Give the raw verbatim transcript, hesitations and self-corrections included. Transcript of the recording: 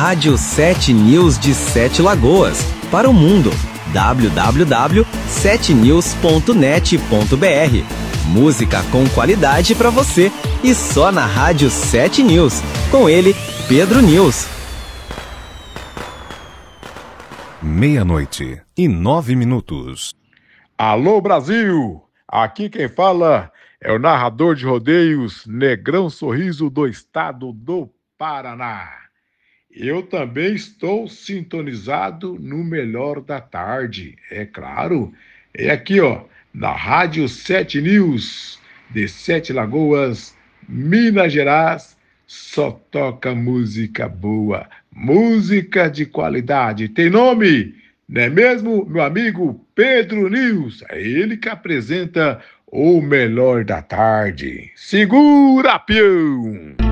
Rádio sete News de Sete Lagoas, para o mundo. w w w ponto sete news ponto net ponto b r. Música com qualidade para você e só na Rádio sete News. Com ele, Pedro News. Meia-noite e nove minutos. Alô, Brasil! Aqui quem fala é o narrador de rodeios Negrão Sorriso do estado do Paraná. Eu também estou sintonizado no melhor da tarde, é claro. É aqui, ó, na Rádio sete News de Sete Lagoas, Minas Gerais. Só toca música boa, música de qualidade. Tem nome, não é mesmo, meu amigo Pedro News? É ele que apresenta o melhor da tarde. Segura, peão!